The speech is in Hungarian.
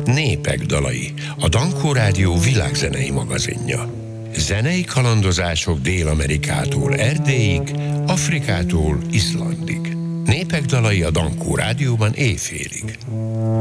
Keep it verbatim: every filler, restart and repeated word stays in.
Népek dalai, a Dankó Rádió világzenei magazinja. Zenei kalandozások Dél-Amerikától Erdélyig, Afrikától Izlandig. Népek dalai a Dankó Rádióban éjfélig.